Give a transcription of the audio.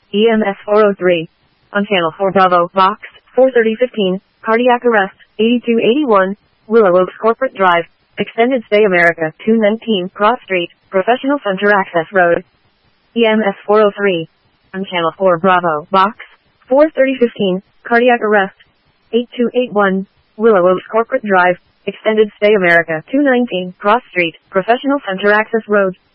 EMS 403. On channel 4 Bravo, box 43015, cardiac arrest, 8281, Willow Oaks Corporate Drive, Extended Stay America, 219 Cross Street, Professional Center Access Road. EMS 403. On channel 4 Bravo, box 43015, cardiac arrest, 8281, Willow Oaks Corporate Drive, Extended Stay America, 219 Cross Street, Professional Center Access Road.